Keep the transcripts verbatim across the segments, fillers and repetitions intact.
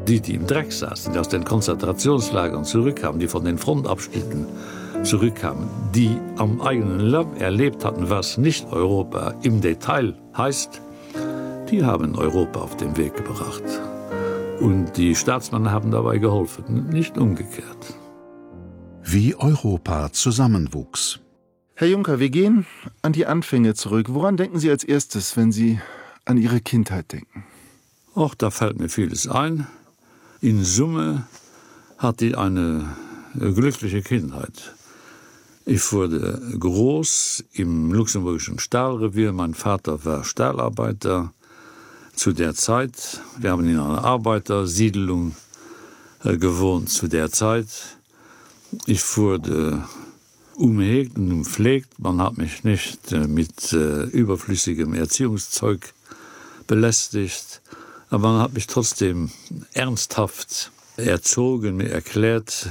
die, die im Dreck saßen, die aus den Konzentrationslagern zurückkamen, die von den Frontabschnitten zurückkamen, die am eigenen Leib erlebt hatten, was nicht Europa im Detail heißt, die haben Europa auf den Weg gebracht. Und die Staatsmänner haben dabei geholfen, nicht umgekehrt. Wie Europa zusammenwuchs. Herr Juncker, wir gehen an die Anfänge zurück. Woran denken Sie als erstes, wenn Sie an Ihre Kindheit denken? Auch da fällt mir vieles ein. In Summe hatte ich eine glückliche Kindheit. Ich wurde groß im luxemburgischen Stahlrevier. Mein Vater war Stahlarbeiter. Zu der Zeit, wir haben in einer Arbeitersiedlung gewohnt zu der Zeit. Ich wurde umhegt und umpflegt. Man hat mich nicht mit überflüssigem Erziehungszeug belästigt. Aber man hat mich trotzdem ernsthaft erzogen, mir erklärt,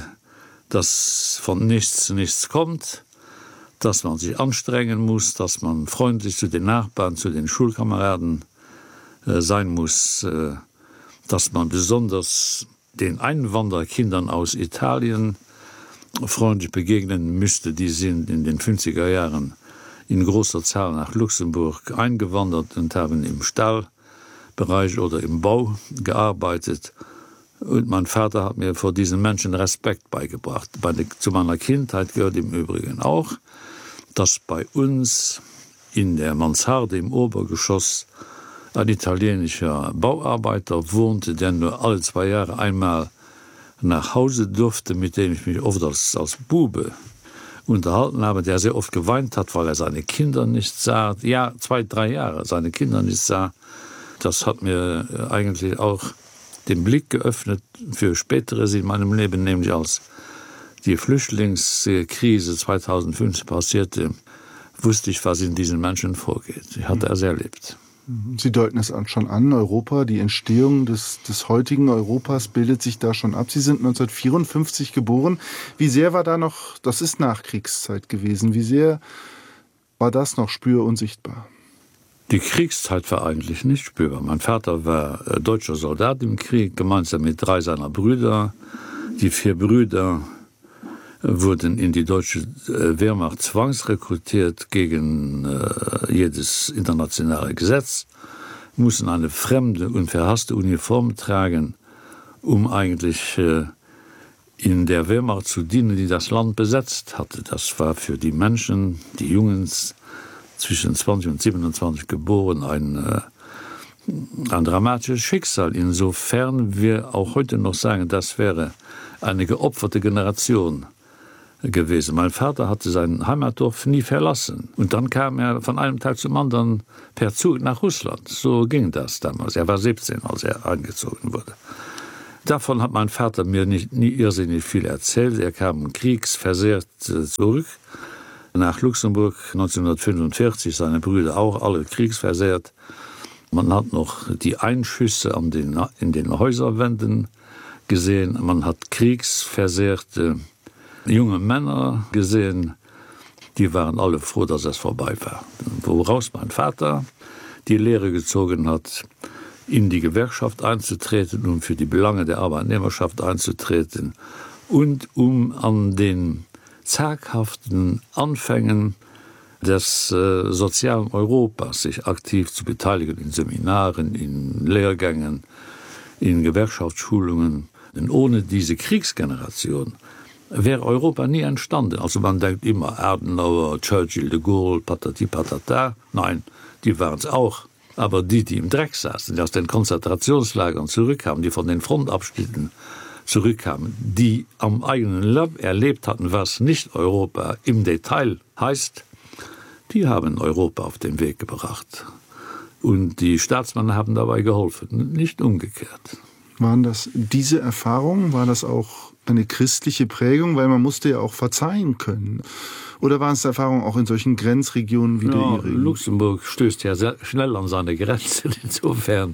dass von nichts nichts kommt, dass man sich anstrengen muss, dass man freundlich zu den Nachbarn, zu den Schulkameraden äh, sein muss, äh, dass man besonders den Einwanderkindern aus Italien freundlich begegnen müsste. Die sind in den fünfziger Jahren in großer Zahl nach Luxemburg eingewandert und haben im Stahlbereich oder im Bau gearbeitet. Und mein Vater hat mir vor diesen Menschen Respekt beigebracht. Bei der, zu meiner Kindheit gehört im Übrigen auch, dass bei uns in der Mansarde im Obergeschoss ein italienischer Bauarbeiter wohnte, der nur alle zwei Jahre einmal nach Hause durfte, mit dem ich mich oft als, als Bube unterhalten habe, der sehr oft geweint hat, weil er seine Kinder nicht sah. Ja, zwei, drei Jahre seine Kinder nicht sah. Das hat mir eigentlich auch den Blick geöffnet für Späteres in meinem Leben, nämlich als die Flüchtlingskrise zweitausendfünf passierte, wusste ich, was in diesen Menschen vorgeht. Ich hatte es erlebt. Sie deuten es schon an, Europa, die Entstehung des, des heutigen Europas bildet sich da schon ab. Sie sind neunzehnhundertvierundfünfzig geboren. Wie sehr war da noch, das ist Nachkriegszeit gewesen, wie sehr war das noch spür- und sichtbar? Die Kriegszeit war eigentlich nicht spürbar. Mein Vater war äh, deutscher Soldat im Krieg, gemeinsam mit drei seiner Brüder. Die vier Brüder äh, wurden in die deutsche äh, Wehrmacht zwangsrekrutiert gegen äh, jedes internationale Gesetz, mussten eine fremde und verhasste Uniform tragen, um eigentlich äh, in der Wehrmacht zu dienen, die das Land besetzt hatte. Das war für die Menschen, die Jungs, zwischen zwanzig und siebenundzwanzig geboren, ein, äh, ein dramatisches Schicksal. Insofern wir auch heute noch sagen, das wäre eine geopferte Generation gewesen. Mein Vater hatte sein Heimatdorf nie verlassen. Und dann kam er von einem Tag zum anderen per Zug nach Russland. So ging das damals. Er war siebzehn, als er eingezogen wurde. Davon hat mein Vater mir nicht, nie irrsinnig viel erzählt. Er kam kriegsversehrt äh, zurück nach Luxemburg neunzehnhundertfünfundvierzig, seine Brüder auch, alle kriegsversehrt. Man hat noch die Einschüsse an den, in den Häuserwänden gesehen. Man hat kriegsversehrte junge Männer gesehen. Die waren alle froh, dass es vorbei war. Woraus mein Vater die Lehre gezogen hat, in die Gewerkschaft einzutreten, um für die Belange der Arbeitnehmerschaft einzutreten und um an den zaghaften Anfängen des äh, sozialen Europas sich aktiv zu beteiligen, in Seminaren, in Lehrgängen, in Gewerkschaftsschulungen. Denn ohne diese Kriegsgeneration wäre Europa nie entstanden. Also man denkt immer Adenauer, Churchill, de Gaulle, patati patata. Nein, die waren es auch. Aber die, die im Dreck saßen, die aus den Konzentrationslagern zurückkamen, die von den Frontabschnitten zurückkamen, die am eigenen Leib erlebt hatten, was nicht Europa im Detail heißt, die haben Europa auf den Weg gebracht. Und die Staatsmänner haben dabei geholfen, nicht umgekehrt. Waren das diese Erfahrungen? War das auch eine christliche Prägung? Weil man musste ja auch verzeihen können. Oder waren es Erfahrungen auch in solchen Grenzregionen wie ja, der Ihrigen? Luxemburg stößt ja sehr schnell an seine Grenzen. Insofern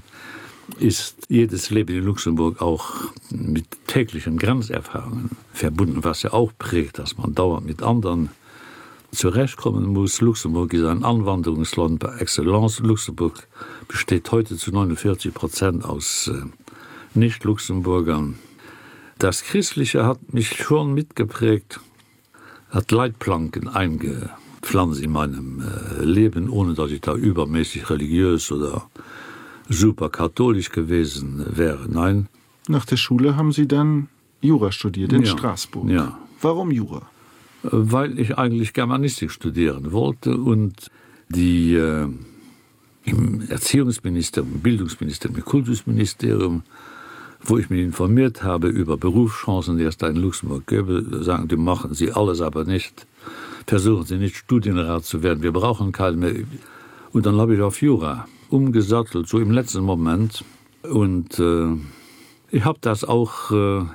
ist jedes Leben in Luxemburg auch mit täglichen Grenzerfahrungen verbunden, was ja auch prägt, dass man dauernd mit anderen zurechtkommen muss. Luxemburg ist ein Anwanderungsland par excellence. Luxemburg besteht heute zu neunundvierzig Prozent aus äh, Nicht-Luxemburgern. Das Christliche hat mich schon mitgeprägt, hat Leitplanken eingepflanzt in meinem äh, Leben, ohne dass ich da übermäßig religiös oder super katholisch gewesen wäre. Nein. Nach der Schule haben Sie dann Jura studiert in ja. Straßburg. Ja. Warum Jura? Weil ich eigentlich Germanistik studieren wollte und die äh, im Erziehungsministerium, im Bildungsministerium, im Kultusministerium, wo ich mich informiert habe über Berufschancen, die es da in Luxemburg gäbe, sagen, die machen Sie alles aber nicht. Versuchen Sie nicht, Studienrat zu werden. Wir brauchen keinen mehr. Und dann habe ich auf Jura umgesattelt, so im letzten Moment. Und äh, ich habe das auch äh,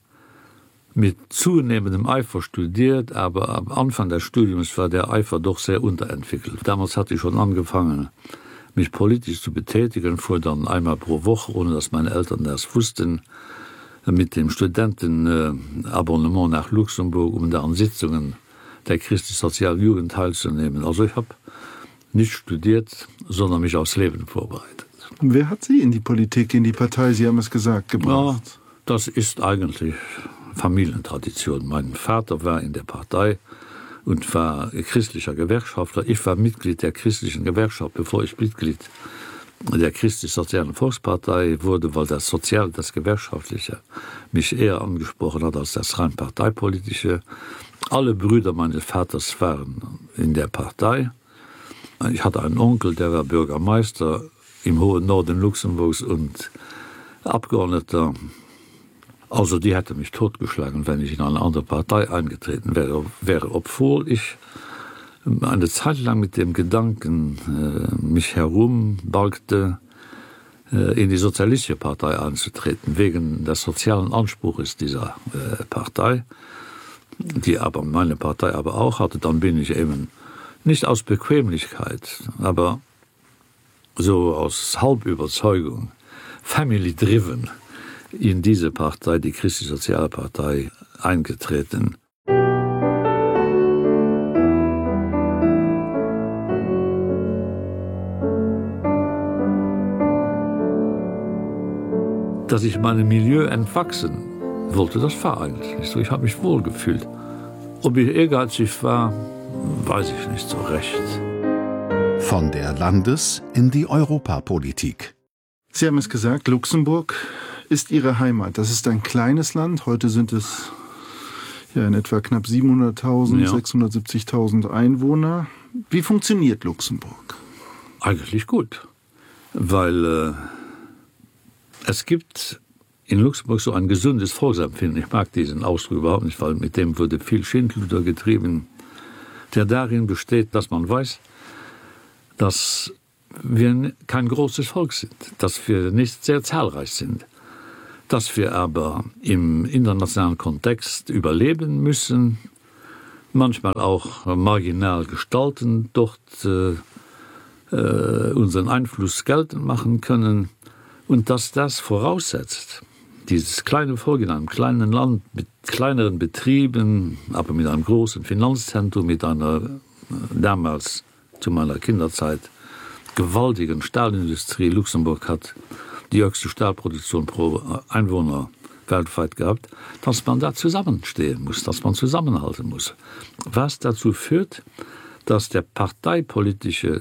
mit zunehmendem Eifer studiert, aber am Anfang des Studiums war der Eifer doch sehr unterentwickelt. Damals hatte ich schon angefangen, mich politisch zu betätigen, fuhr dann einmal pro Woche, ohne dass meine Eltern das wussten, mit dem Studentenabonnement nach Luxemburg, um da an Sitzungen der christlich-sozialen Jugend teilzunehmen. Also ich habe nicht studiert, sondern mich aufs Leben vorbereitet. Wer hat Sie in die Politik, in die Partei, Sie haben es gesagt, gebracht? Ja, das ist eigentlich Familientradition. Mein Vater war in der Partei und war christlicher Gewerkschaftler. Ich war Mitglied der christlichen Gewerkschaft, bevor ich Mitglied der christlich-sozialen Volkspartei wurde, weil das Sozial, das Gewerkschaftliche mich eher angesprochen hat als das rein parteipolitische. Alle Brüder meines Vaters waren in der Partei. Ich hatte einen Onkel, der war Bürgermeister im hohen Norden Luxemburgs und Abgeordneter. Also die hätte mich totgeschlagen, wenn ich in eine andere Partei eingetreten wäre, wäre obwohl ich eine Zeit lang mit dem Gedanken äh, mich herumbalgte, äh, in die Sozialistische Partei einzutreten, wegen des sozialen Anspruchs dieser äh, Partei, die aber meine Partei aber auch hatte. Dann bin ich eben nicht aus Bequemlichkeit, aber so aus Halbüberzeugung, family-driven, in diese Partei, die Christlich-Soziale Partei, eingetreten. Dass ich meinem Milieu entwachsen wollte, das war eigentlich nicht so. Ich habe mich wohlgefühlt. Ob ich ehrgeizig war, weiß ich nicht so recht. Von der Landes- in die Europapolitik. Sie haben es gesagt, Luxemburg ist Ihre Heimat. Das ist ein kleines Land. Heute sind es ja in etwa knapp siebenhunderttausend, ja. sechshundertsiebzigtausend Einwohner. Wie funktioniert Luxemburg? Eigentlich gut, weil äh, es gibt in Luxemburg so ein gesundes Volksempfinden. Ich mag diesen Ausdruck überhaupt nicht, weil mit dem wurde viel Schindluder getrieben, der darin besteht, dass man weiß, dass wir kein großes Volk sind, dass wir nicht sehr zahlreich sind, dass wir aber im internationalen Kontext überleben müssen, manchmal auch marginal gestalten, dort äh, äh, unseren Einfluss geltend machen können und dass das voraussetzt, dieses kleine Volk in einem kleinen Land mit kleineren Betrieben, aber mit einem großen Finanzzentrum, mit einer äh, damals zu meiner Kinderzeit gewaltigen Stahlindustrie. Luxemburg hat die höchste Stahlproduktion pro Einwohner weltweit gehabt, dass man da zusammenstehen muss, dass man zusammenhalten muss. Was dazu führt, dass der parteipolitische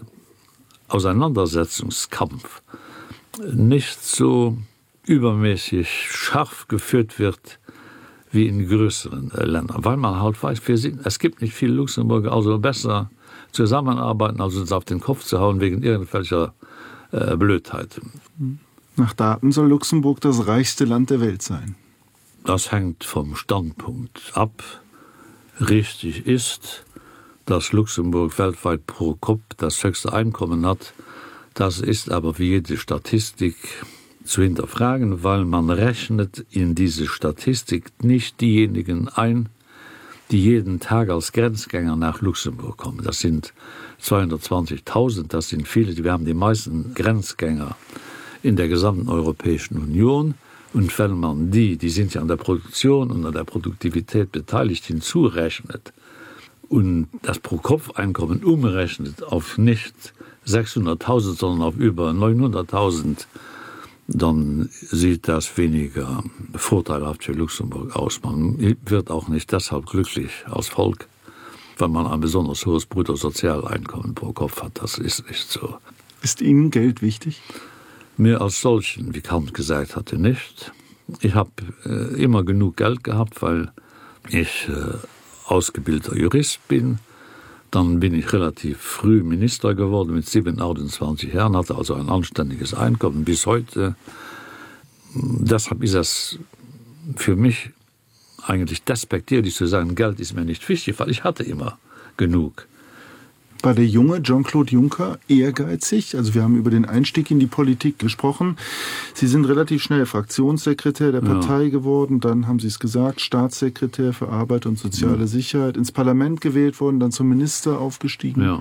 Auseinandersetzungskampf nicht so übermäßig scharf geführt wird wie in größeren Ländern, weil man halt weiß, wir sind, es gibt nicht viele Luxemburger, also besser zusammenarbeiten, als uns auf den Kopf zu hauen wegen irgendwelcher äh, Blödheit. Nach Daten soll Luxemburg das reichste Land der Welt sein. Das hängt vom Standpunkt ab. Richtig ist, dass Luxemburg weltweit pro Kopf das höchste Einkommen hat. Das ist aber wie jede Statistik zu hinterfragen, weil man rechnet in diese Statistik nicht diejenigen ein, die jeden Tag als Grenzgänger nach Luxemburg kommen. Das sind zweihundertzwanzigtausend, das sind viele. Wir haben die meisten Grenzgänger in der gesamten Europäischen Union. Und wenn man die, die sind ja an der Produktion und an der Produktivität beteiligt, hinzurechnet und das Pro-Kopf-Einkommen umrechnet auf nicht sechshunderttausend, sondern auf über neunhunderttausend dann sieht das weniger vorteilhaft für Luxemburg aus. Man wird auch nicht deshalb glücklich als Volk, wenn man ein besonders hohes Bruttosozialeinkommen pro Kopf hat. Das ist nicht so. Ist Ihnen Geld wichtig? Mir als solchen, wie Kant gesagt hatte, nicht. Ich habe äh, immer genug Geld gehabt, weil ich äh, ausgebildeter Jurist bin. Dann bin ich relativ früh Minister geworden mit siebenundzwanzig Jahren, hatte also ein anständiges Einkommen bis heute. Deshalb ist es für mich eigentlich despektierlich zu sagen, Geld ist mir nicht wichtig, weil ich hatte immer genug. War der junge Jean-Claude Juncker ehrgeizig? Also wir haben über den Einstieg in die Politik gesprochen. Sie sind relativ schnell Fraktionssekretär der Partei ja. geworden. Dann haben Sie es gesagt, Staatssekretär für Arbeit und soziale ja. Sicherheit. Ins Parlament gewählt worden, dann zum Minister aufgestiegen. Ja.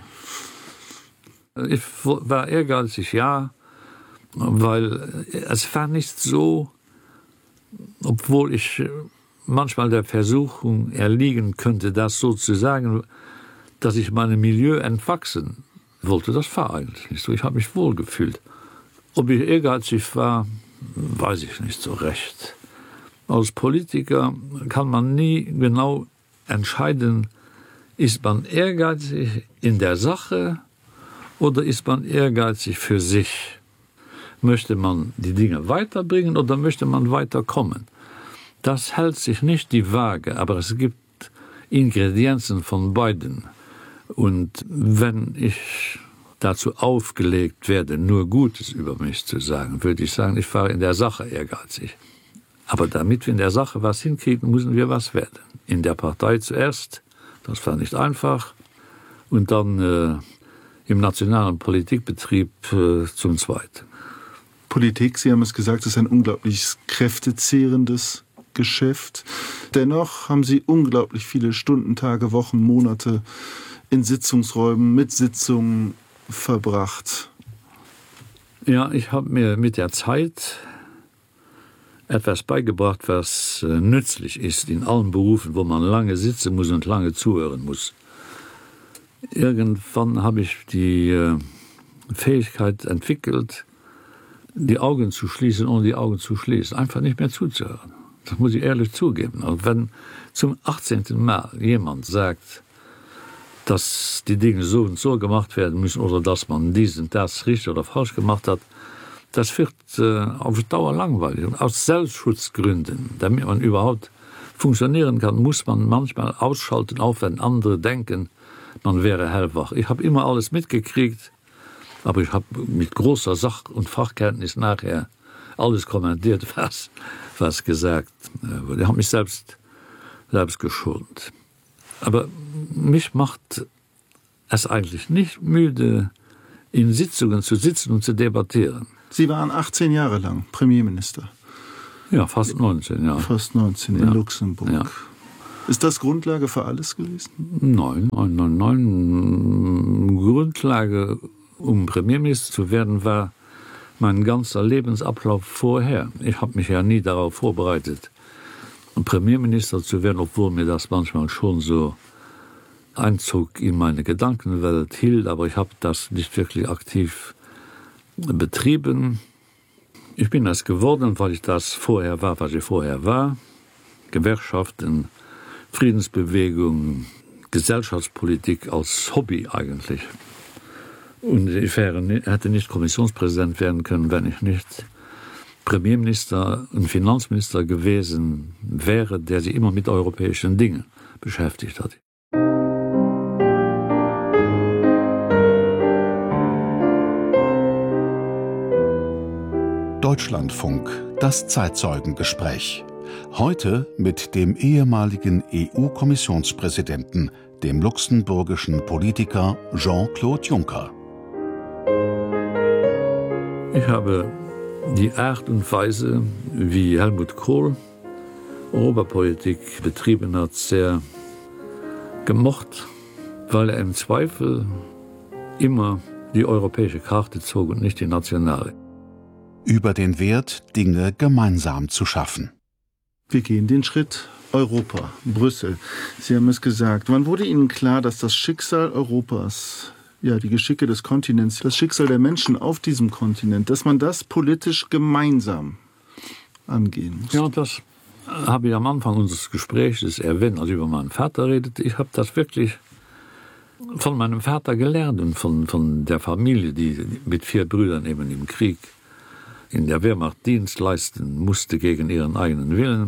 Ich war ehrgeizig, ja, weil es war nicht so, obwohl ich manchmal der Versuchung erliegen könnte, das so zu sagen, dass ich meinem Milieu entwachsen wollte, das war eigentlich nicht so. Ich habe mich wohl gefühlt. Ob ich ehrgeizig war, weiß ich nicht so recht. Als Politiker kann man nie genau entscheiden, ist man ehrgeizig in der Sache oder ist man ehrgeizig für sich? Möchte man die Dinge weiterbringen oder möchte man weiterkommen? Das hält sich nicht die Waage, aber es gibt Ingredienzen von beiden. Und wenn ich dazu aufgelegt werde, nur Gutes über mich zu sagen, würde ich sagen, ich war in der Sache ehrgeizig. Aber damit wir in der Sache was hinkriegen, müssen wir was werden. In der Partei zuerst, das war nicht einfach, und dann äh, im nationalen Politikbetrieb äh, zum Zweiten. Politik, Sie haben es gesagt, ist ein unglaublich kräftezehrendes Geschäft. Dennoch haben Sie unglaublich viele Stunden, Tage, Wochen, Monate in Sitzungsräumen, mit Sitzungen verbracht. Ja, ich habe mir mit der Zeit etwas beigebracht, was äh, nützlich ist in allen Berufen, wo man lange sitzen muss und lange zuhören muss. Irgendwann habe ich die äh, Fähigkeit entwickelt, die Augen zu schließen, ohne die Augen zu schließen, einfach nicht mehr zuzuhören. Das muss ich ehrlich zugeben. Und wenn zum achtzehnten Mal jemand sagt, dass die Dinge so und so gemacht werden müssen oder dass man dies und das richtig oder falsch gemacht hat, das wird äh, auf Dauer langweilig. Und aus Selbstschutzgründen, damit man überhaupt funktionieren kann, muss man manchmal ausschalten, auch wenn andere denken, man wäre hellwach. Ich habe immer alles mitgekriegt, aber ich habe mit großer Sach- und Fachkenntnis nachher alles kommentiert, was, was gesagt wurde. Ich habe mich selbst, selbst geschont. Aber mich macht es eigentlich nicht müde, in Sitzungen zu sitzen und zu debattieren. Sie waren achtzehn Jahre lang Premierminister. Ja, fast neunzehn Jahre. Fast neunzehn in ja. Luxemburg. Ja. Ist das Grundlage für alles gewesen? Nein, nein, nein, nein. Grundlage, um Premierminister zu werden, war mein ganzer Lebensablauf vorher. Ich habe mich ja nie darauf vorbereitet, Premierminister zu werden, obwohl mir das manchmal schon so Einzug in meine Gedankenwelt hielt, aber ich habe das nicht wirklich aktiv betrieben. Ich bin das geworden, weil ich das vorher war, was ich vorher war. Gewerkschaften, Friedensbewegung, Gesellschaftspolitik als Hobby eigentlich. Und ich wäre, hätte nicht Kommissionspräsident werden können, wenn ich nicht Premierminister und Finanzminister gewesen wäre, der sich immer mit europäischen Dingen beschäftigt hat. Deutschlandfunk, das Zeitzeugengespräch. Heute mit dem ehemaligen E U-Kommissionspräsidenten, dem luxemburgischen Politiker Jean-Claude Juncker. Ich habe die Art und Weise, wie Helmut Kohl Europapolitik betrieben hat, sehr gemocht, weil er im Zweifel immer die europäische Karte zog und nicht die nationale. Über den Wert, Dinge gemeinsam zu schaffen. Wir gehen den Schritt Europa, Brüssel. Sie haben es gesagt. Wann wurde Ihnen klar, dass das Schicksal Europas ja, die Geschicke des Kontinents, das Schicksal der Menschen auf diesem Kontinent, dass man das politisch gemeinsam angehen muss. Ja, das habe ich am Anfang unseres Gesprächs erwähnt, als ich über meinen Vater redete. Ich habe das wirklich von meinem Vater gelernt und von, von der Familie, die mit vier Brüdern eben im Krieg in der Wehrmacht Dienst leisten musste gegen ihren eigenen Willen.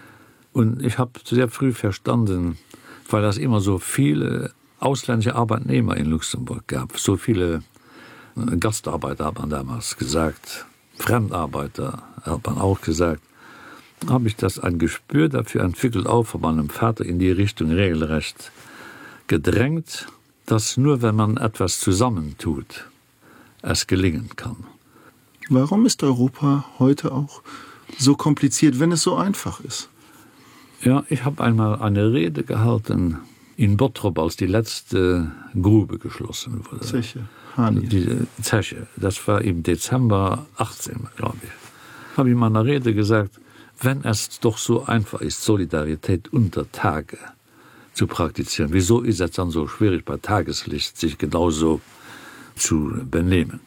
Und ich habe sehr früh verstanden, weil es immer so viele ausländische Arbeitnehmer in Luxemburg gab, so viele Gastarbeiter hat man damals gesagt, Fremdarbeiter hat man auch gesagt, habe ich das ein Gespür dafür entwickelt, auch von meinem Vater in die Richtung regelrecht gedrängt, dass nur wenn man etwas zusammentut, es gelingen kann. Warum ist Europa heute auch so kompliziert, wenn es so einfach ist? Ja, ich habe einmal eine Rede gehalten in Bottrop, als die letzte Grube geschlossen wurde. Zeche, Hani. Die Zeche, das war im Dezember achtzehn, glaube ich. Habe ich in meiner Rede gesagt, wenn es doch so einfach ist, Solidarität unter Tage zu praktizieren, wieso ist es dann so schwierig, bei Tageslicht sich genauso zu benehmen?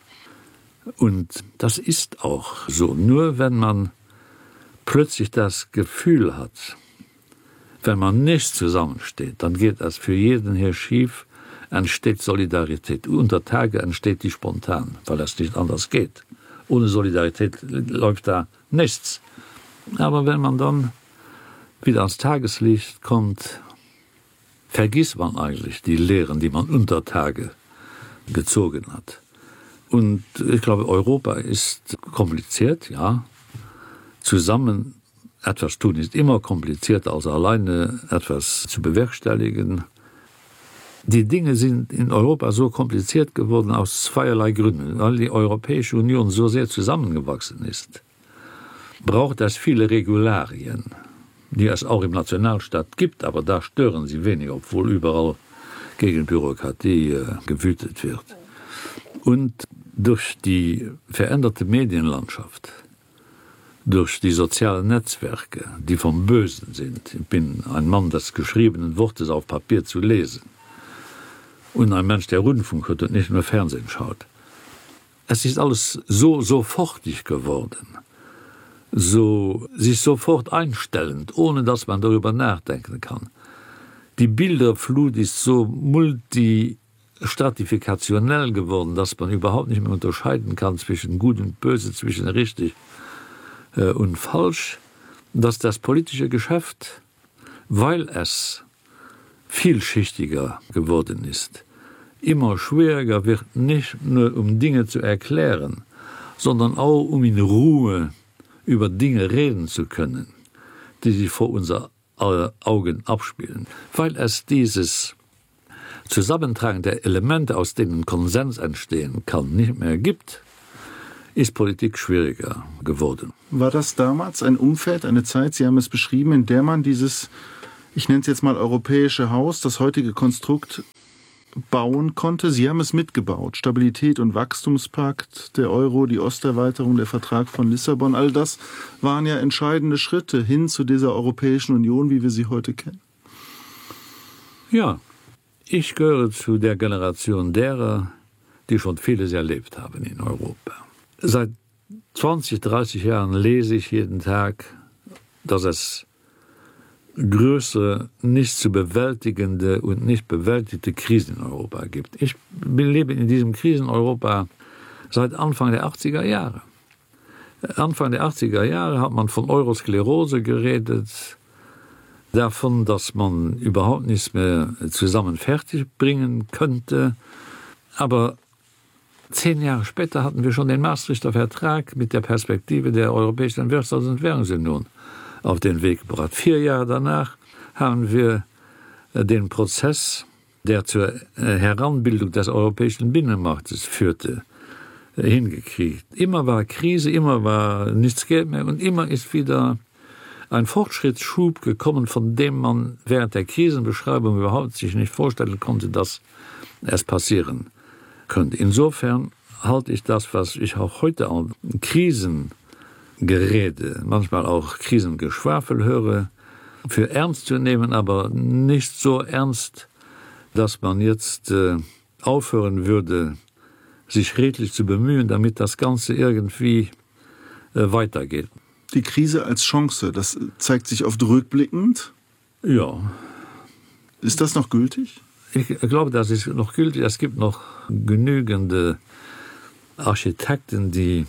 Und das ist auch so. Nur wenn man plötzlich das Gefühl hat, wenn man nicht zusammensteht, dann geht das für jeden hier schief, entsteht Solidarität. Unter Tage entsteht die spontan, weil das nicht anders geht. Ohne Solidarität läuft da nichts. Aber wenn man dann wieder ans Tageslicht kommt, vergisst man eigentlich die Lehren, die man unter Tage gezogen hat. Und ich glaube, Europa ist kompliziert, ja. Zusammen etwas tun ist immer komplizierter, als alleine etwas zu bewerkstelligen. Die Dinge sind in Europa so kompliziert geworden aus zweierlei Gründen. Weil die Europäische Union so sehr zusammengewachsen ist, braucht es viele Regularien, die es auch im Nationalstaat gibt, aber da stören sie wenig, obwohl überall gegen Bürokratie äh, gewütet wird. Und durch die veränderte Medienlandschaft, durch die sozialen Netzwerke, die vom Bösen sind. Ich bin ein Mann des geschriebenen Wortes auf Papier zu lesen. Und ein Mensch, der Rundfunk hört und nicht nur Fernsehen schaut. Es ist alles so sofortig geworden, so sich sofort einstellend, ohne dass man darüber nachdenken kann. Die Bilderflut ist so multistratifikationell geworden, dass man überhaupt nicht mehr unterscheiden kann zwischen Gut und Böse, zwischen richtig und falsch, dass das politische Geschäft, weil es vielschichtiger geworden ist, immer schwieriger wird, nicht nur um Dinge zu erklären, sondern auch um in Ruhe über Dinge reden zu können, die sich vor unseren Augen abspielen. Weil es dieses Zusammentragen der Elemente, aus denen Konsens entstehen kann, nicht mehr gibt, ist Politik schwieriger geworden. War das damals ein Umfeld, eine Zeit, Sie haben es beschrieben, in der man dieses, ich nenne es jetzt mal europäische Haus, das heutige Konstrukt bauen konnte? Sie haben es mitgebaut. Stabilität- und Wachstumspakt, der Euro, die Osterweiterung, der Vertrag von Lissabon, all das waren ja entscheidende Schritte hin zu dieser Europäischen Union, wie wir sie heute kennen. Ja, ich gehöre zu der Generation derer, die schon vieles erlebt haben in Europa. Seit zwanzig, dreißig Jahren lese ich jeden Tag, dass es größere, nicht zu bewältigende und nicht bewältigte Krisen in Europa gibt. Ich lebe in diesem Krisen-Europa seit Anfang der achtziger Jahre. Anfang der achtziger Jahre hat man von Eurosklerose geredet, davon, dass man überhaupt nichts mehr zusammen fertigbringen könnte. Aber zehn Jahre später hatten wir schon den Maastrichter Vertrag mit der Perspektive der Europäischen Wirtschafts- und Währungsunion auf den Weg gebracht. Vier Jahre danach haben wir den Prozess, der zur Heranbildung des europäischen Binnenmarktes führte, hingekriegt. Immer war Krise, immer war nichts Geld mehr und immer ist wieder ein Fortschrittsschub gekommen, von dem man während der Krisenbeschreibung überhaupt sich nicht vorstellen konnte, dass es passieren könnte. Insofern halte ich das, was ich auch heute an Krisengerede, manchmal auch Krisengeschwafel höre, für ernst zu nehmen, aber nicht so ernst, dass man jetzt äh, aufhören würde, sich redlich zu bemühen, damit das Ganze irgendwie äh, weitergeht. Die Krise als Chance, das zeigt sich oft rückblickend. Ja. Ist das noch gültig? Ich glaube, das ist noch gültig. Es gibt noch genügende Architekten, die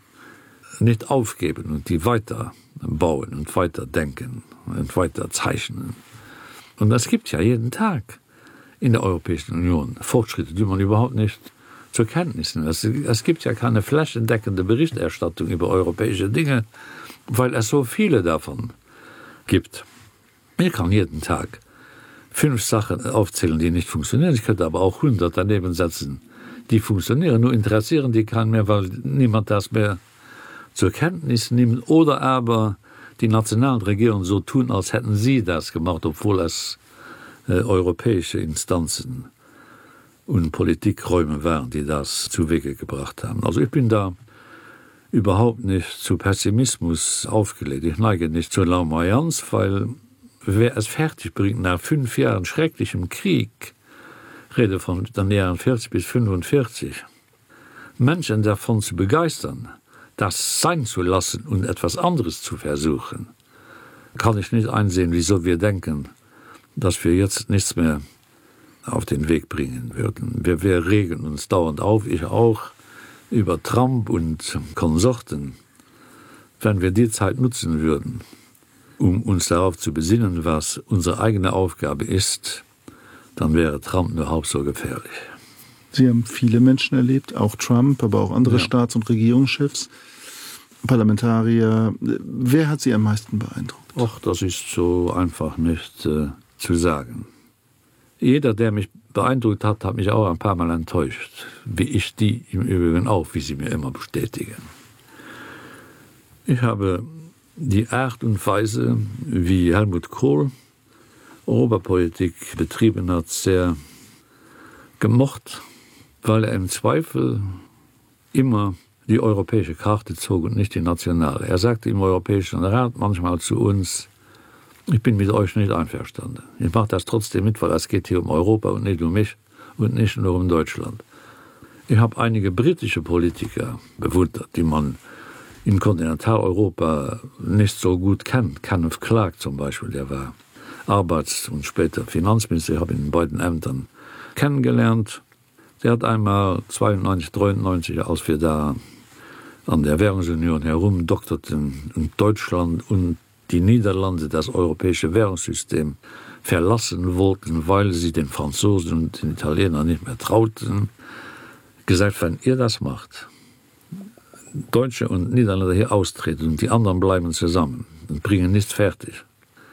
nicht aufgeben und die weiter bauen und weiter denken und weiter zeichnen. Und es gibt ja jeden Tag in der Europäischen Union Fortschritte, die man überhaupt nicht zur Kenntnis nimmt. Es, es gibt ja keine flächendeckende Berichterstattung über europäische Dinge, weil es so viele davon gibt. Ich kann jeden Tag fünf Sachen aufzählen, die nicht funktionieren. Ich könnte aber auch hundert daneben setzen, die funktionieren. Nur interessieren die keinen mehr, weil niemand das mehr zur Kenntnis nimmt. Oder aber die nationalen Regierungen so tun, als hätten sie das gemacht, obwohl es äh, europäische Instanzen und Politikräume waren, die das zu Wege gebracht haben. Also ich bin da überhaupt nicht zu Pessimismus aufgelegt. Ich neige nicht zur Larmoyanz, weil wer es fertig bringt, nach fünf Jahren schrecklichem Krieg, rede von den Jahren vierzig bis fünfundvierzig, Menschen davon zu begeistern, das sein zu lassen und etwas anderes zu versuchen, kann ich nicht einsehen, wieso wir denken, dass wir jetzt nichts mehr auf den Weg bringen würden. Wir, wir regen uns dauernd auf, ich auch, über Trump und Konsorten. Wenn wir die Zeit nutzen würden, um uns darauf zu besinnen, was unsere eigene Aufgabe ist, dann wäre Trump nur halb so gefährlich. Sie haben viele Menschen erlebt, auch Trump, aber auch andere ja. Staats- und Regierungschefs, Parlamentarier. Wer hat Sie am meisten beeindruckt? Ach, das ist so einfach nicht äh, zu sagen. Jeder, der mich beeindruckt hat, hat mich auch ein paar Mal enttäuscht, wie ich die im Übrigen auch, wie sie mir immer bestätigen. Ich habe die Art und Weise, wie Helmut Kohl Europapolitik betrieben hat, sehr gemocht, weil er im Zweifel immer die europäische Karte zog und nicht die nationale. Er sagte im Europäischen Rat manchmal zu uns, ich bin mit euch nicht einverstanden. Ich mache das trotzdem mit, weil es geht hier um Europa und nicht um mich und nicht nur um Deutschland. Ich habe einige britische Politiker bewundert, die man in Kontinentaleuropa nicht so gut kennt. Kenneth Clarke zum Beispiel, der war Arbeits- und später Finanzminister, ich habe ihn in beiden Ämtern kennengelernt. Der hat einmal zweiundneunzig, dreiundneunzig, als wir da an der Währungsunion herumdokterten und Deutschland und die Niederlande das europäische Währungssystem verlassen wollten, weil sie den Franzosen und den Italienern nicht mehr trauten, gesagt, wenn ihr das macht, Deutsche und Niederländer hier austreten und die anderen bleiben zusammen und bringen nichts fertig,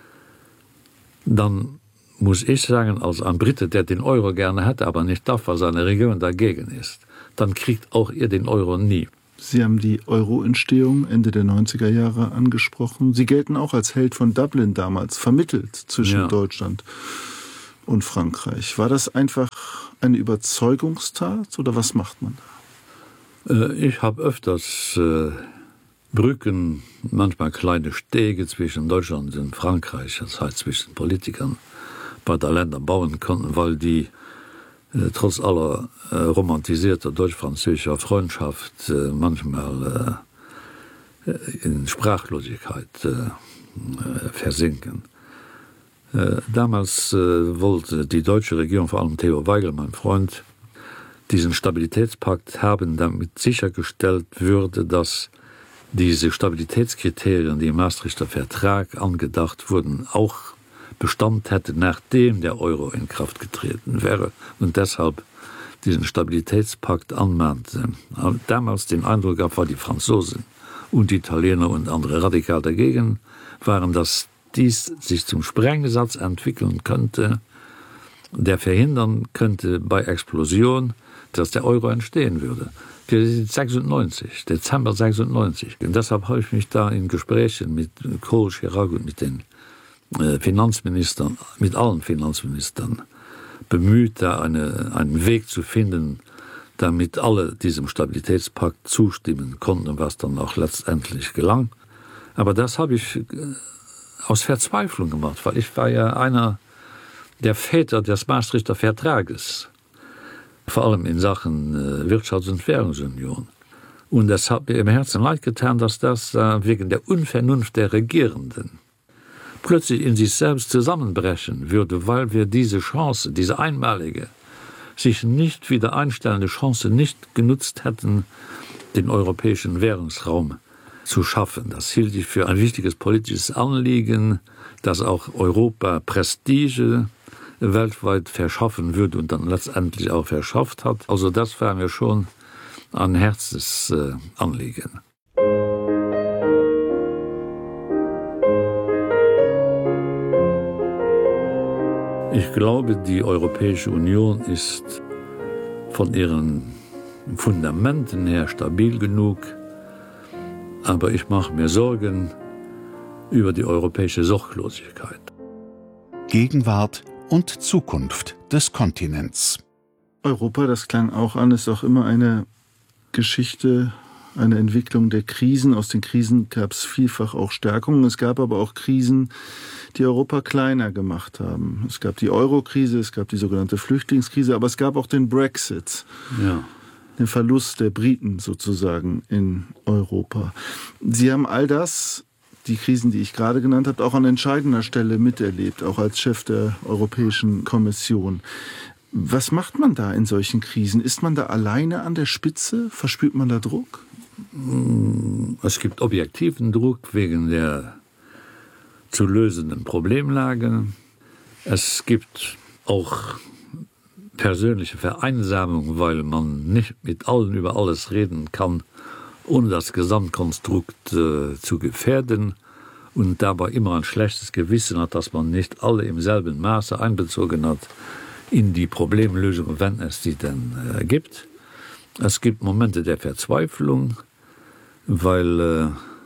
dann muss ich sagen, als ein Brite, der den Euro gerne hätte, aber nicht darf, weil seine Region dagegen ist, dann kriegt auch ihr den Euro nie. Sie haben die Euro-Entstehung Ende der neunziger Jahre angesprochen. Sie gelten auch als Held von Dublin damals, vermittelt zwischen ja. Deutschland und Frankreich. War das einfach eine Überzeugungstat oder was macht man da? Ich habe öfters äh, Brücken, manchmal kleine Stege zwischen Deutschland und Frankreich, das heißt zwischen Politikern, bei der Länder bauen konnten, weil die äh, trotz aller äh, romantisierter deutsch-französischer Freundschaft äh, manchmal äh, in Sprachlosigkeit äh, äh, versinken. Äh, damals äh, wollte die deutsche Regierung, vor allem Theo Weigel, mein Freund, diesen Stabilitätspakt haben, damit sichergestellt würde, dass diese Stabilitätskriterien, die im Maastrichter Vertrag angedacht wurden, auch Bestand hätte, nachdem der Euro in Kraft getreten wäre und deshalb diesen Stabilitätspakt anmahnte. Damals den Eindruck gab, war die Franzosen und die Italiener und andere radikal dagegen waren, dass dies sich zum Sprengsatz entwickeln könnte, der verhindern könnte bei Explosion, dass der Euro entstehen würde. sechsundneunzig, Dezember sechsundneunzig. Und deshalb habe ich mich da in Gesprächen mit Kohl, Chirac und mit den äh, Finanzministern, mit allen Finanzministern bemüht, da eine, einen Weg zu finden, damit alle diesem Stabilitätspakt zustimmen konnten, was dann auch letztendlich gelang. Aber das habe ich äh, aus Verzweiflung gemacht, weil ich war ja einer der Väter des Maastrichter Vertrages. vor allem in Sachen äh, Wirtschafts- und Währungsunion. Und das hat mir im Herzen leid getan, dass das äh, wegen der Unvernunft der Regierenden plötzlich in sich selbst zusammenbrechen würde, weil wir diese Chance, diese einmalige, sich nicht wieder einstellende Chance nicht genutzt hätten, den europäischen Währungsraum zu schaffen. Das hielt ich für ein wichtiges politisches Anliegen, das auch Europa Prestige weltweit verschaffen würde und dann letztendlich auch verschafft hat. Also das war mir schon ein Herzensanliegen. Ich glaube, die Europäische Union ist von ihren Fundamenten her stabil genug, aber ich mache mir Sorgen über die europäische Sorglosigkeit. Gegenwart und Zukunft des Kontinents. Europa, das klang auch an, ist auch immer eine Geschichte, eine Entwicklung der Krisen. Aus den Krisen gab es vielfach auch Stärkungen. Es gab aber auch Krisen, die Europa kleiner gemacht haben. Es gab die Euro-Krise, es gab die sogenannte Flüchtlingskrise, aber es gab auch den Brexit. Ja. Den Verlust der Briten sozusagen in Europa. Sie haben all das, die Krisen, die ich gerade genannt habe, auch an entscheidender Stelle miterlebt, auch als Chef der Europäischen Kommission. Was macht man da in solchen Krisen? Ist man da alleine an der Spitze? Verspürt man da Druck? Es gibt objektiven Druck wegen der zu lösenden Problemlage. Es gibt auch persönliche Vereinsamung, weil man nicht mit allen über alles reden kann, ohne das Gesamtkonstrukt äh, zu gefährden und dabei immer ein schlechtes Gewissen hat, dass man nicht alle im selben Maße einbezogen hat in die Problemlösung, wenn es die denn äh, gibt. Es gibt Momente der Verzweiflung, weil äh,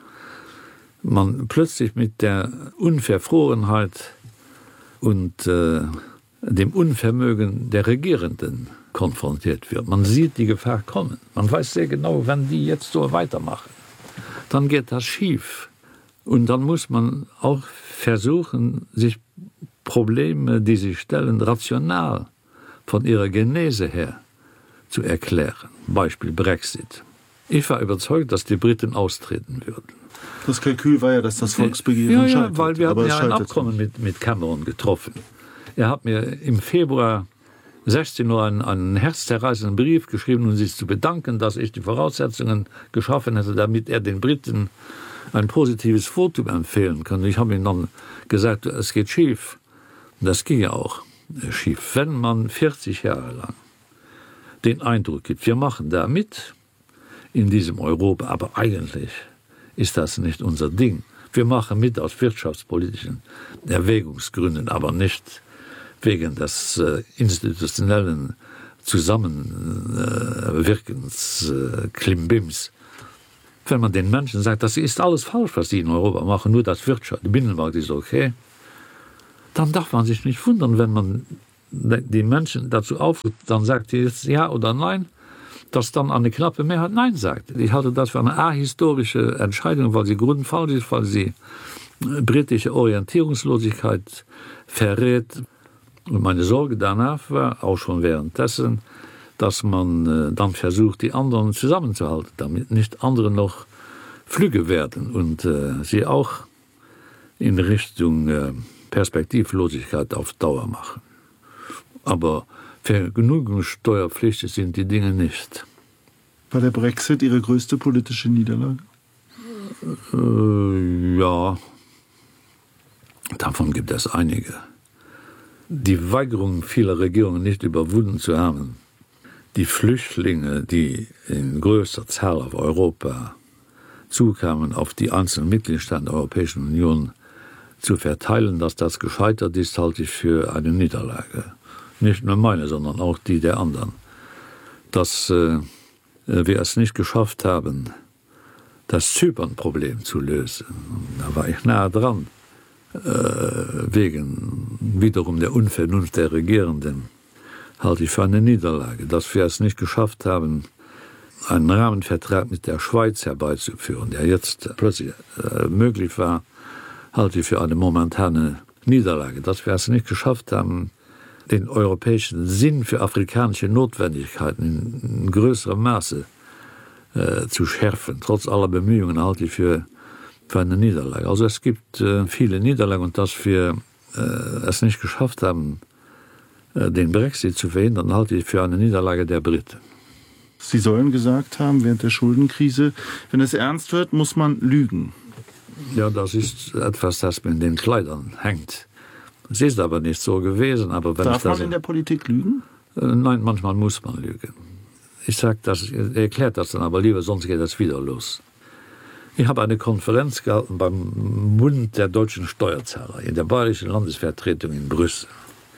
man plötzlich mit der Unverfrorenheit und äh, dem Unvermögen der Regierenden konfrontiert wird. Man sieht die Gefahr kommen. Man weiß sehr genau, wenn die jetzt so weitermachen, dann geht das schief. Und dann muss man auch versuchen, sich Probleme, die sich stellen, rational von ihrer Genese her zu erklären. Beispiel Brexit. Ich war überzeugt, dass die Briten austreten würden. Das Kalkül war ja, dass das Volksbegehren ja, ja, scheitert. weil wir aber hatten ja ein Abkommen mit, mit Cameron getroffen. Er hat mir im Februar sechzehn Uhr einen, einen herzzerreißenden Brief geschrieben, um sich zu bedanken, dass ich die Voraussetzungen geschaffen hätte, damit er den Briten ein positives Votum empfehlen kann. Ich habe ihm dann gesagt, es geht schief. Das ging ja auch schief. Wenn man vierzig Jahre lang den Eindruck gibt, wir machen da mit in diesem Europa, aber eigentlich ist das nicht unser Ding. Wir machen mit aus wirtschaftspolitischen Erwägungsgründen, aber nicht wegen des äh, institutionellen Zusammenwirkens äh, Klimbims. Wenn man den Menschen sagt, das ist alles falsch, was sie in Europa machen, nur das Wirtschaft, der Binnenmarkt ist okay, dann darf man sich nicht wundern, wenn man die Menschen dazu aufruft, dann sagt sie jetzt ja oder nein, dass dann eine knappe Mehrheit Nein sagt. Ich halte das für eine ahistorische Entscheidung, weil sie grundfalsch ist, weil sie britische Orientierungslosigkeit verrät. Und meine Sorge danach war auch schon währenddessen, dass man äh, dann versucht, die anderen zusammenzuhalten, damit nicht andere noch flügge werden und äh, sie auch in Richtung äh, Perspektivlosigkeit auf Dauer machen. Aber vergnügungssteuerpflichtig sind die Dinge nicht. War der Brexit Ihre größte politische Niederlage? Äh, ja, davon gibt es einige. Die Weigerung vieler Regierungen nicht überwunden zu haben, die Flüchtlinge, die in größter Zahl auf Europa zukamen, auf die einzelnen Mitgliedstaaten der Europäischen Union zu verteilen, dass das gescheitert ist, halte ich für eine Niederlage. Nicht nur meine, sondern auch die der anderen. Dass äh, wir es nicht geschafft haben, das Zypern-Problem zu lösen. Da war ich nahe dran, äh, wegen wiederum der Unvernunft der Regierenden, halte ich für eine Niederlage. Dass wir es nicht geschafft haben, einen Rahmenvertrag mit der Schweiz herbeizuführen, der jetzt plötzlich äh, möglich war, halte ich für eine momentane Niederlage. Dass wir es nicht geschafft haben, den europäischen Sinn für afrikanische Notwendigkeiten in größerem Maße äh, zu schärfen, trotz aller Bemühungen halte ich für, für eine Niederlage. Also es gibt äh, viele Niederlagen und dass wir äh, es nicht geschafft haben, äh, den Brexit zu verhindern, halte ich für eine Niederlage der Briten. Sie sollen gesagt haben, während der Schuldenkrise, wenn es ernst wird, muss man lügen. Ja, das ist etwas, das mir in den Kleidern hängt. Es ist aber nicht so gewesen. Aber wenn Darf ich das, man in der Politik lügen? Äh, nein, manchmal muss man lügen. Ich sage das, er erklärt das dann aber lieber, sonst geht das wieder los. Ich habe eine Konferenz gehalten beim Bund der deutschen Steuerzahler in der Bayerischen Landesvertretung in Brüssel.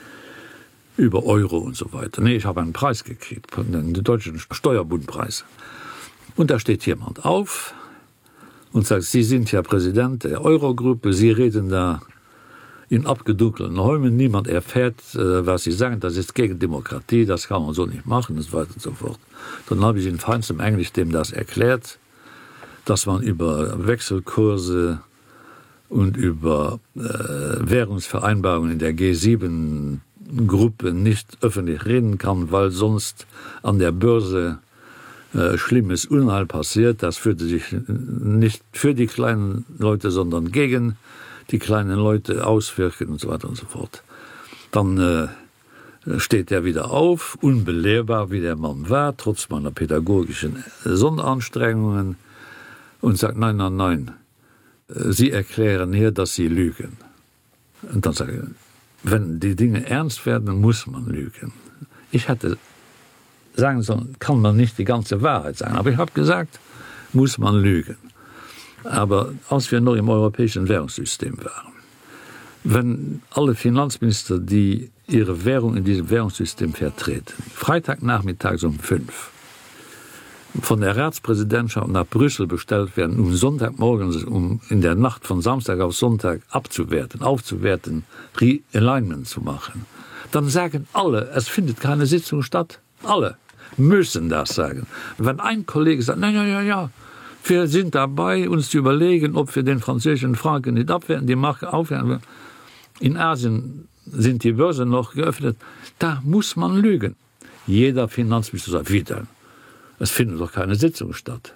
Über Euro und so weiter. Nee, ich habe einen Preis gekriegt, den deutschen Steuerbundpreis. Und da steht jemand auf und sagt, Sie sind ja Präsident der Eurogruppe, Sie reden da in abgedunkelten Räumen, niemand erfährt, was Sie sagen, das ist gegen Demokratie, das kann man so nicht machen und so weiter und so fort. Dann habe ich in feinstem Englisch dem das erklärt, dass man über Wechselkurse und über äh, Währungsvereinbarungen in der G sieben Gruppe nicht öffentlich reden kann, weil sonst an der Börse äh, schlimmes Unheil passiert. Das führte sich nicht für die kleinen Leute, sondern gegen die kleinen Leute auswirken und so weiter und so fort. Dann äh, steht er wieder auf, unbelehrbar wie der Mann war, trotz meiner pädagogischen Sonderanstrengungen, und sagt, nein, nein, nein, Sie erklären hier, dass Sie lügen. Und dann sage ich, wenn die Dinge ernst werden, muss man lügen. Ich hätte sagen sollen, kann man nicht die ganze Wahrheit sagen. Aber ich habe gesagt, muss man lügen. Aber als wir noch im europäischen Währungssystem waren, wenn alle Finanzminister, die ihre Währung in diesem Währungssystem vertreten, Freitagnachmittags um fünf von der Ratspräsidentschaft nach Brüssel bestellt werden, um Sonntagmorgens, um in der Nacht von Samstag auf Sonntag abzuwerten, aufzuwerten, Realignment zu machen, dann sagen alle, es findet keine Sitzung statt. Alle müssen das sagen. Wenn ein Kollege sagt, na ja, ja, ja, wir sind dabei, uns zu überlegen, ob wir den französischen Franken nicht abwerten, die Marke aufwerten. In Asien sind die Börsen noch geöffnet. Da muss man lügen. Jeder Finanzminister sagt, wieder. Es findet doch keine Sitzung statt.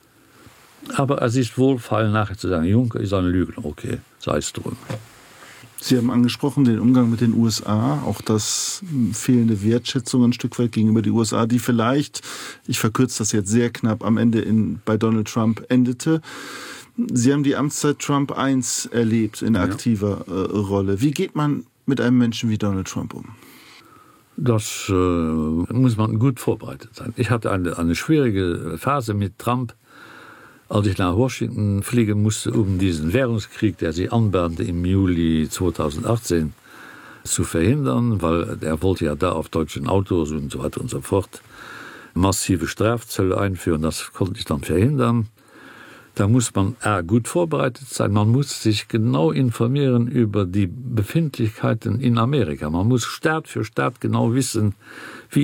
Aber es ist wohlfeil, nachher zu sagen, Juncker ist ein Lügner. Okay, sei es drum. Sie haben angesprochen den Umgang mit den U S A, auch das fehlende Wertschätzung ein Stück weit gegenüber den U S A, die vielleicht, ich verkürze das jetzt sehr knapp, am Ende in, bei Donald Trump endete. Sie haben die Amtszeit Trump eins erlebt in aktiver ja. äh, Rolle. Wie geht man mit einem Menschen wie Donald Trump um? Das äh, muss man gut vorbereitet sein. Ich hatte eine, eine schwierige Phase mit Trump, als ich nach Washington fliegen musste, um diesen Währungskrieg, der sich anbahnte im Juli zweitausendachtzehn, zu verhindern, weil er wollte ja da auf deutschen Autos und so weiter und so fort massive Strafzölle einführen. Das konnte ich dann verhindern. Da muss man A, gut vorbereitet sein. Man muss sich genau informieren über die Befindlichkeiten in Amerika. Man muss Staat für Staat genau wissen, wie